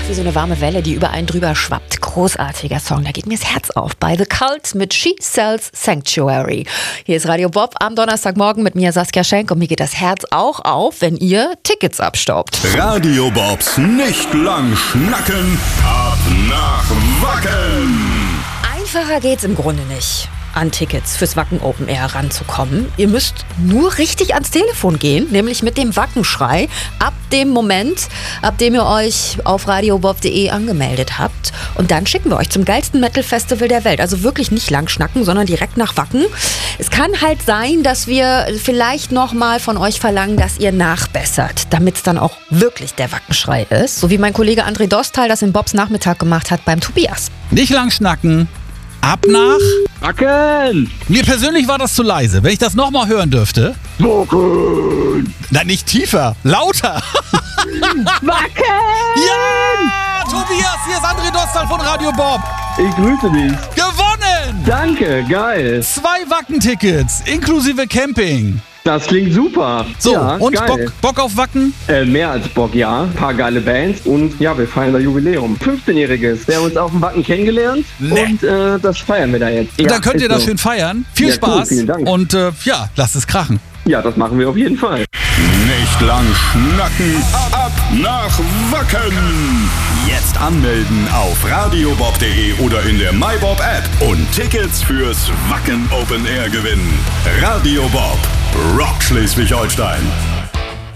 wie so eine warme Welle, die über einen drüber schwappt. Großartiger Song, da geht mir das Herz auf. Bei The Cult mit She Sells Sanctuary. Hier ist Radio Bob am Donnerstagmorgen mit mir, Saskia Schenk. Und mir geht das Herz auch auf, wenn ihr Tickets abstaubt. Radio Bobs nicht lang schnacken, ab nach Wacken. Einfacher geht's im Grunde nicht, an Tickets fürs Wacken Open Air ranzukommen. Ihr müsst nur richtig ans Telefon gehen, nämlich mit dem Wackenschrei. Ab dem Moment, ab dem ihr euch auf radiobob.de angemeldet habt. Und dann schicken wir euch zum geilsten Metal-Festival der Welt. Also wirklich nicht lang schnacken, sondern direkt nach Wacken. Es kann halt sein, dass wir vielleicht nochmal von euch verlangen, dass ihr nachbessert, damit es dann auch wirklich der Wackenschrei ist. So wie mein Kollege André Dostal das in Bobs Nachmittag gemacht hat beim Tobias. Nicht lang schnacken. Ab nach Wacken! Mir persönlich war das zu leise. Wenn ich das nochmal hören dürfte. Wacken! Nein, nicht tiefer, lauter. Wacken! Ja! Tobias, hier ist André Dostal von Radio Bob. Ich grüße dich. Gewonnen! Danke, geil. 2 Wacken-Tickets, inklusive Camping. Das klingt super. So, ja, und geil. Bock auf Wacken? Mehr als Bock, ja. Ein paar geile Bands und ja, wir feiern das Jubiläum. 15-Jähriges. Wir haben uns auf dem Wacken kennengelernt und das feiern wir da jetzt. Und Ja, dann könnt ihr ist das so. schön feiern. Viel Ja, cool, Spaß vielen Dank. und ja, lasst es krachen. Ja, das machen wir auf jeden Fall. Nicht lang schnacken, ab nach Wacken. Jetzt anmelden auf radiobob.de oder in der MyBob App und Tickets fürs Wacken Open Air gewinnen. Radio Bob, Rock Schleswig-Holstein.